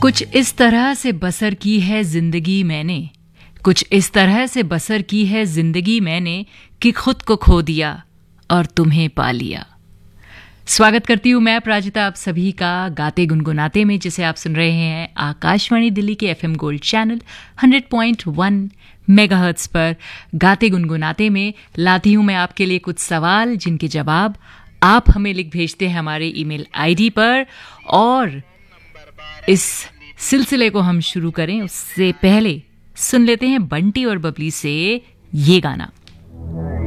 कुछ इस तरह से बसर की है जिंदगी मैंने, कुछ इस तरह से बसर की है जिंदगी मैंने कि खुद को खो दिया और तुम्हें पा लिया। स्वागत करती हूँ मैं अपराजिता आप सभी का गाते गुनगुनाते में, जिसे आप सुन रहे हैं आकाशवाणी दिल्ली के FM गोल्ड चैनल 100.1 मेगाहर्ट्ज पर। गाते गुनगुनाते में लाती हूँ मैं आपके लिए कुछ सवाल जिनके जवाब आप हमें लिख भेजते हैं हमारे ईमेल आईडी पर। और इस सिलसिले को हम शुरू करें उससे पहले सुन लेते हैं बंटी और बबली से ये गाना।